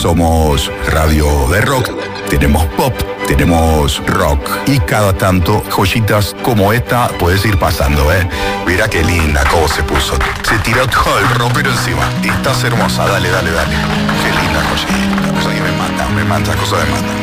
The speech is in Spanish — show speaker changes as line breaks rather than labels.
somos radio de rock, tenemos pop, tenemos rock y cada tanto joyitas como esta puedes ir pasando, ¿eh? Mira qué linda cómo se puso. Se tiró todo el rockero encima. Estás hermosa, dale. Qué linda joyita. Cosa que me mata, cosas me matan.